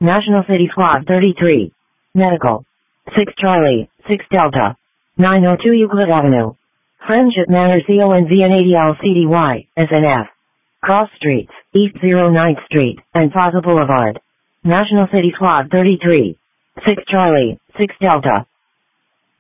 National City Squad 33. Medical. 6 Charlie, 6 Delta. 902 Euclid Avenue. Friendship Manor CONVN80LCDY, SNF. Cross Streets, East 09th Street, and Plaza Boulevard. National City Squad 33. 6 Charlie, 6 Delta.